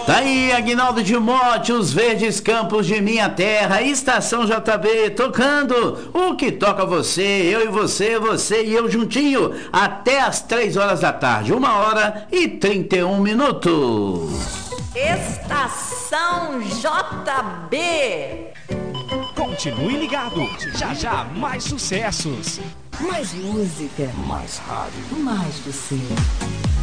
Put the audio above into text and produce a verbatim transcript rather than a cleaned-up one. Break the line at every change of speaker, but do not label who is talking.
Tá aí, Aguinaldo Timóteo, os verdes campos de minha terra, Estação J B, tocando o que toca você, eu e você, você e eu juntinho, até as três horas da tarde, uma hora e trinta e um minutos.
Estação J B.
Continue ligado, já já mais sucessos.
Mais música.
Mais rádio.
Mais você.